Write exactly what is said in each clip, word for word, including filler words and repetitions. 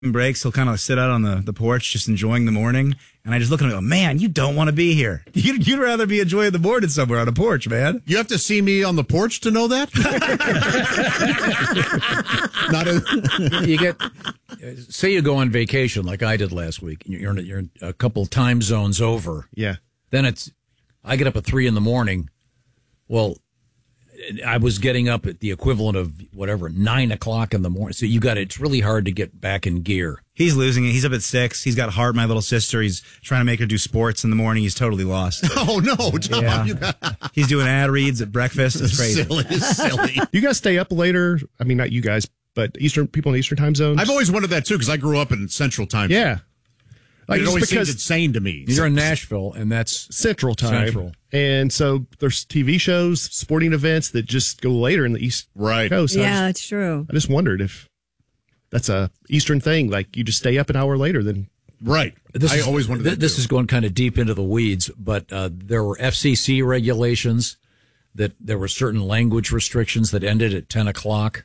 breaks, he'll kind of sit out on the, the porch just enjoying the morning. And I just look at him and go, man, you don't want to be here. You'd, you'd rather be enjoying the morning somewhere on a porch, man. You have to see me on the porch to know that? Not a- You get, say you go on vacation like I did last week. And you're, in, you're a couple time zones over. Yeah. Then it's, I get up at three in the morning. Well, I was getting up at the equivalent of whatever, nine o'clock in the morning. So you got it's really hard to get back in gear. He's losing it. He's up at six. He's got Hart, my little sister. He's trying to make her do sports in the morning. He's totally lost. Oh, no, Tom. Yeah. You got... He's doing ad reads at breakfast. It's crazy. Silly, silly. You guys stay up later? I mean, not you guys, but Eastern people in Eastern time zones? I've always wondered that, too, because I grew up in Central time. Yeah. Like, it just always because seems insane to me. You're in Nashville, and that's Central time. Central. And so there's T V shows, sporting events that just go later in the East Right. Coast. I Yeah, just, that's true. I just wondered if that's a Eastern thing. Like you just stay up an hour later than. Right. This I is, always wondered th- that, This too. is going kind of deep into the weeds, but uh, there were F C C regulations that there were certain language restrictions that ended at ten o'clock.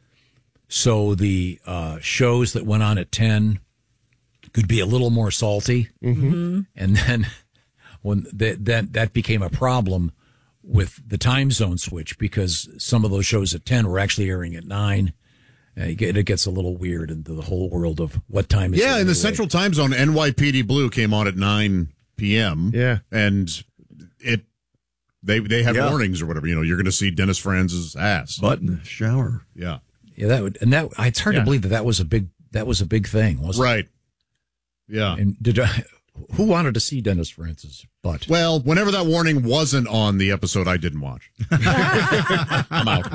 So the uh, shows that went on at ten could be a little more salty. Mm-hmm. And then when th- that that became a problem with the time zone switch because some of those shows at ten were actually airing at nine. Uh, it get- it gets a little weird into the whole world of what time is it Yeah, in the anyway. Central time zone, N Y P D Blue came on at nine p.m. Yeah. And it they they have Yeah. warnings or whatever. You know, you're going to see Dennis Franz's ass. Butt in the shower. Yeah. Yeah, that would, and that it's hard Yeah. to believe that that was a big that was a big thing, wasn't Right. Yeah. it? And did I, who wanted to see Dennis Francis' butt? Well, whenever that warning wasn't on the episode, I didn't watch. I'm out.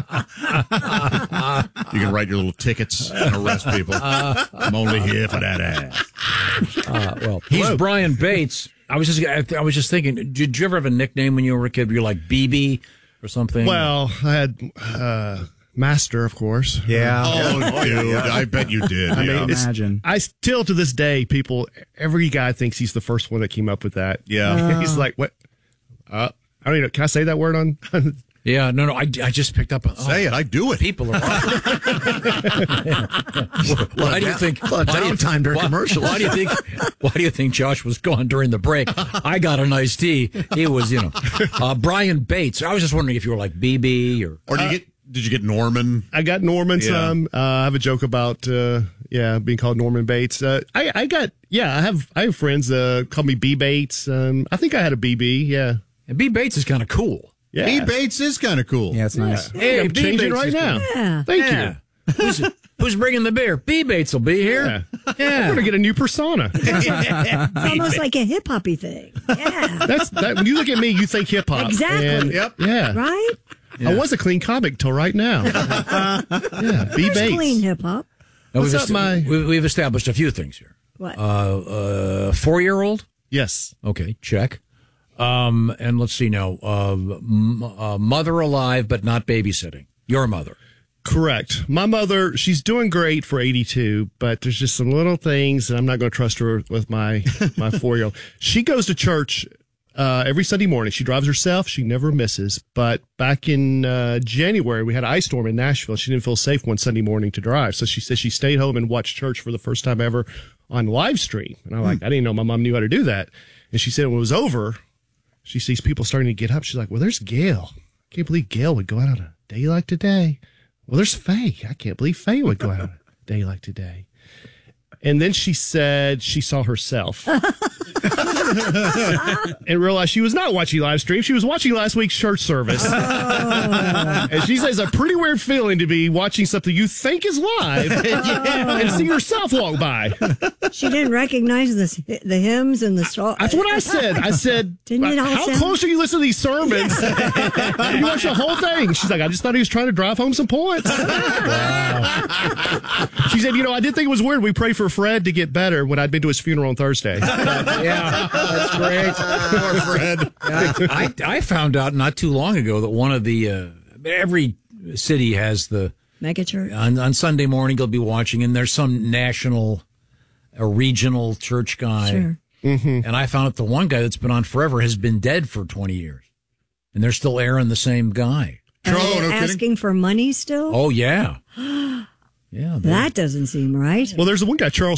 You can write your little tickets and arrest people. I'm only here for that ass. Uh, well, he's Brian Bates. I was just I was just thinking, did you ever have a nickname when you were a kid? Were you like B B or something? Well, I had uh, Master, of course. Yeah. Oh, dude, I bet you did. I Yeah. mean, imagine. I still, to this day, people, every guy thinks he's the first one that came up with that. Yeah. He's like, what? Uh, I don't even know. Can I say that word on? yeah, no, no. I, I just picked up. On, oh, Say it. I do it. People are. why do you think? Well, why do you- downtime during why- commercials. Why do you think? Why do you think Josh was gone during the break? I got an iced tea. He was, you know, uh, Brian Bates. I was just wondering if you were like B B or. Or do you get? Did you get Norman? I got Norman Yeah. some. Uh, I have a joke about, uh, yeah, being called Norman Bates. Uh, I, I got, yeah, I have, I have friends, uh, call me B Bates. Um, I think I had a B B. Yeah. And B Bates is kind of cool. Yeah. B. Bates is kind of cool. Yeah, it's nice. Hey, I'm B. changing it Bates right is now. Yeah. Thank Yeah. you. who's, who's bringing the beer? B. Bates will be here. Yeah. Yeah. I'm going to get a new persona. It's almost like a hip hoppy thing. Yeah. That's that. When you look at me, you think hip hop. Exactly. And, Yep. Yeah. Right? I was a clean comic till right now. yeah. B There's Bates. clean hip hop. Now, What's we've, up, est- my- we- we've established a few things here. What? Uh, uh, four-year-old? Yes. Okay, check. Um, and let's see now. Uh, m- uh, mother alive, but not babysitting. Your mother. Correct. My mother, she's doing great for eighty-two, but there's just some little things, and I'm not going to trust her with my my four year old. She goes to church uh, every Sunday morning. She drives herself. She never misses. But back in uh, January, we had an ice storm in Nashville. She didn't feel safe one Sunday morning to drive, so she said she stayed home and watched church for the first time ever on live stream. And I'm like, I didn't know my mom knew how to do that. And she said when it was over, she sees people starting to get up. She's like, well, there's Gail. I can't believe Gail would go out on a day like today. Well, there's Faye. I can't believe Faye would go out on a day like today. And then she said she saw herself and realized she was not watching live stream. She was watching last week's church service. And she says a pretty weird feeling to be watching something you think is live and see yourself walk by. She didn't recognize the, the hymns and the song. That's what I said. I said, Didn't it all how sound- close are you listening to these sermons? You watch the whole thing. She's like, I just thought he was trying to drive home some points. She said, you know, I did think it was weird. We prayed for Fred to get better when I'd been to his funeral on Thursday. Yeah, that's great. Poor Fred. I, I found out not too long ago that one of the, uh, every city has the, Mega church. on, on Sunday morning you'll be watching, and there's some national, a regional church guy. Sure. Mm-hmm. And I found out the one guy that's been on forever has been dead for twenty years. And they're still airing the same guy. Are Oh, they no kidding. asking for money still? Oh, yeah. Yeah, they- That doesn't seem right. Well, there's the one guy, Charles